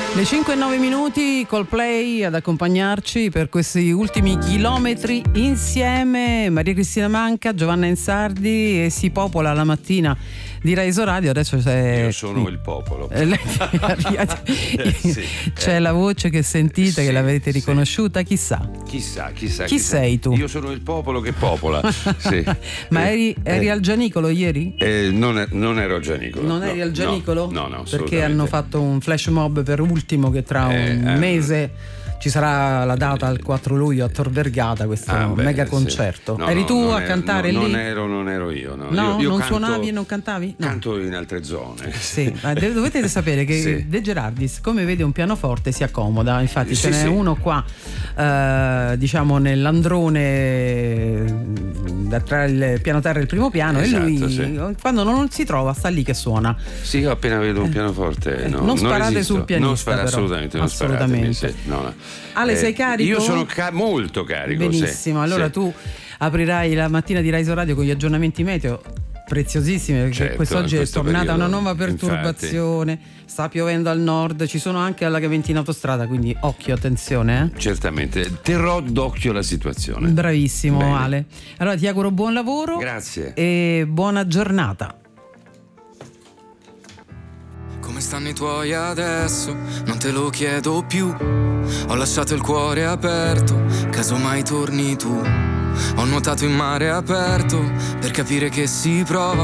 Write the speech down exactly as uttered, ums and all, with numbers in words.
Le cinque e nove minuti, Coldplay ad accompagnarci per questi ultimi chilometri insieme. Maria Cristina Manca, Giovanna Insardi, e si popola la mattina di Raiso Radio. Adesso c'è Io sono il popolo. sì, c'è eh. la voce che sentite, sì, che l'avete riconosciuta, sì. chissà. Chissà, chissà. Chi chissà. sei tu? Io sono il popolo che popola. Sì. Ma eh, eri, eri eh. al Gianicolo ieri? Eh, non, è, non ero al Gianicolo. Non no, eri al Gianicolo? No, no, no, perché hanno fatto un flash mob per ultimo che tra eh, un eh, mese ci sarà la data al quattro luglio a Tor Vergata, questo ah, beh, mega sì. concerto. No, eri no, tu a ero, cantare no, lì? Non ero, non ero io. No, no io, io non canto, suonavi e non cantavi? No. Canto in altre zone. Sì, ma dovete sapere che sì. De Gerardis, come vede un pianoforte, si accomoda. Infatti sì, ce n'è sì. uno qua, eh, diciamo nell'androne tra il piano terra e il primo piano, esatto, e lui sì. quando non si trova sta lì che suona. Sì, io appena vedo un pianoforte no, non sparate non sul pianista, non spara, però. assolutamente, non assolutamente. Sì, no, no. Ale, eh, sei carico? Io sono ca- molto carico. Benissimo, sì, allora sì. tu aprirai la mattina di Raiso Radio con gli aggiornamenti meteo preziosissimi, perché certo, quest'oggi è tornata periodo, una nuova perturbazione. Infatti. Sta piovendo al nord, ci sono anche allagamenti in autostrada, quindi occhio, attenzione. Eh? Certamente, terrò d'occhio la situazione. Bravissimo. Bene. Ale. Allora ti auguro buon lavoro. Grazie. E buona giornata. Come stanno i tuoi adesso? Non te lo chiedo più. Ho lasciato il cuore aperto, casomai torni tu. Ho nuotato in mare aperto per capire che si prova